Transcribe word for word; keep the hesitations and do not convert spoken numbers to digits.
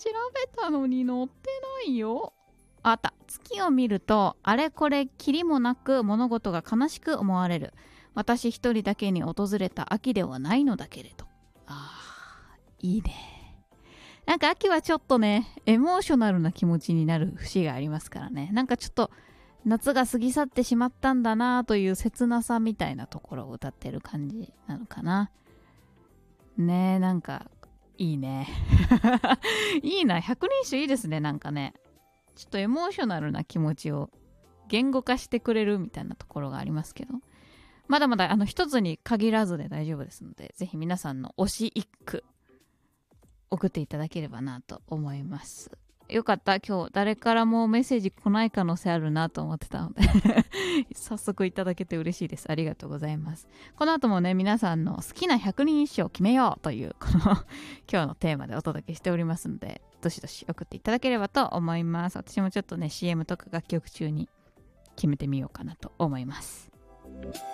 べたのに載ってないよ。あった。月を見るとあれこれきりもなく物事が悲しく思われる。私一人だけに訪れた秋ではないのだけれど。あー、いいね。なんか秋はちょっとね、エモーショナルな気持ちになる節がありますからね。なんかちょっと夏が過ぎ去ってしまったんだなという切なさみたいなところを歌ってる感じなのかな。ねえ、なんかいいね。いいな、百人一首いいですね。なんかね、ちょっとエモーショナルな気持ちを言語化してくれるみたいなところがありますけど、まだまだあの一つに限らずで大丈夫ですので、ぜひ皆さんの推し一句送っていただければなと思います。よかった、今日誰からもメッセージ来ない可能性あるなと思ってたので早速いただけて嬉しいです。ありがとうございます。この後もね、皆さんの好きな百人一首を決めようというこの今日のテーマでお届けしておりますので、どしどし送っていただければと思います。私もちょっとね シーエム とか楽曲中に決めてみようかなと思います。